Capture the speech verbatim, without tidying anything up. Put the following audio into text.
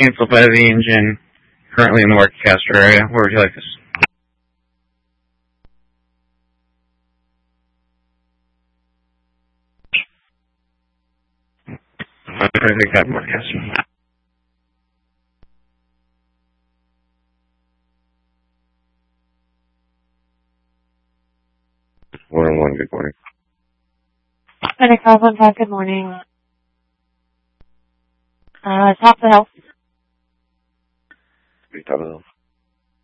canceled by the engine, currently in the Workcaster area. Where would you like this? I'm going to take that Workcaster. One on one, good morning. Medic five one five, good morning. Uh, top of the hill. Top of the hill.